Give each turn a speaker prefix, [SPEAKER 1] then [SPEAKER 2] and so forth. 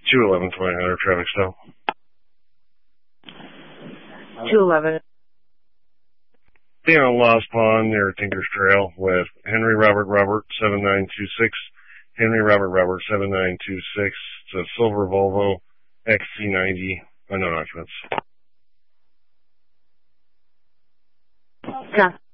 [SPEAKER 1] 211 2000 traffic stop.
[SPEAKER 2] 211.
[SPEAKER 1] Being on Lost Pond near Tinker's Trail with Henry Robert 7926. Henry Robert 7926. It's a silver Volvo XC90. Unknown occupants.
[SPEAKER 2] Yeah.